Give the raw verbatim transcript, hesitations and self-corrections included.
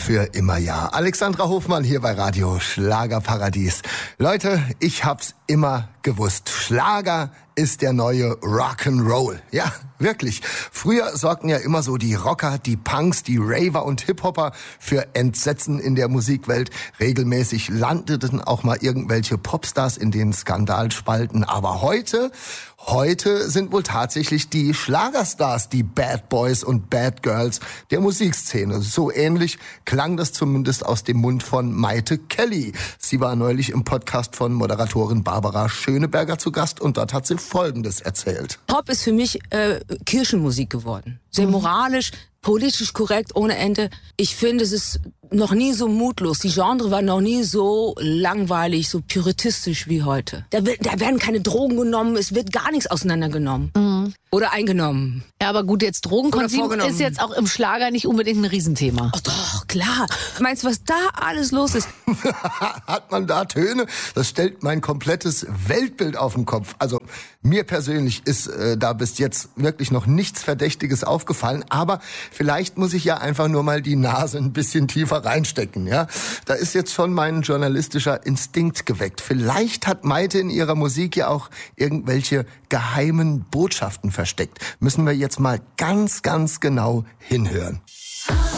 für immer ja. Alexandra Hofmann hier bei Radio Schlagerparadies. Leute, ich hab's immer gewusst. Schlager ist der neue Rock'n'Roll. Ja, wirklich. Früher sorgten ja immer so die Rocker, die Punks, die Raver und Hip-Hopper für Entsetzen in der Musikwelt. Regelmäßig landeten auch mal irgendwelche Popstars in den Skandalspalten. Aber heute, heute sind wohl tatsächlich die Schlagerstars die Bad Boys und Bad Girls der Musikszene. So ähnlich klang das zumindest aus dem Mund von Mayte Kelly. Sie war neulich im Podcast von Moderatorin Barbara Schöneberger zu Gast und dort hat sie Folgendes erzählt. Pop ist für mich äh, Kirchenmusik geworden. Sehr moralisch, politisch korrekt, ohne Ende. Ich finde, es ist noch nie so mutlos. Die Genre war noch nie so langweilig, so puritistisch wie heute. Da, wird, da werden keine Drogen genommen, es wird gar nichts auseinandergenommen. Mhm. Oder eingenommen. Ja, aber gut, jetzt Drogenkonsum ist jetzt auch im Schlager nicht unbedingt ein Riesenthema. Ach doch, klar. Meinst du, was da alles los ist? Hat man da Töne? Das stellt mein komplettes Weltbild auf den Kopf. Also mir persönlich ist äh, da bis jetzt wirklich noch nichts Verdächtiges aufgefallen. Aber vielleicht muss ich ja einfach nur mal die Nase ein bisschen tiefer reinstecken. Ja, da ist jetzt schon mein journalistischer Instinkt geweckt. Vielleicht hat Mayte in ihrer Musik ja auch irgendwelche geheimen Botschaften versteckt. Müssen wir jetzt mal ganz, ganz genau hinhören.